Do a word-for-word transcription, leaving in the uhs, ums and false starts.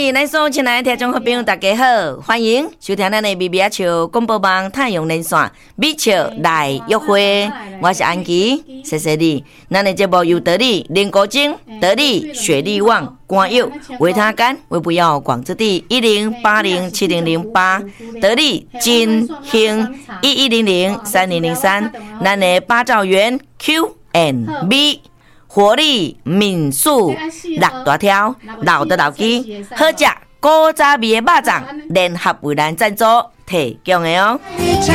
哩，咱所有亲爱的听众朋友，大家好，欢迎收听咱的咪咪仔笑广播网太阳连线美笑来约会，我是安琪，谢谢你。咱的节目由得力林国精、得力雪力旺、光佑、维他干、维不要广之地一零八零七零零八，得力金兴一一零零三零零三，咱的八兆元 Q and B。活力民宿六大条，老的老鸡，好食古早味的肉粽，联合为咱赞助提供的哦。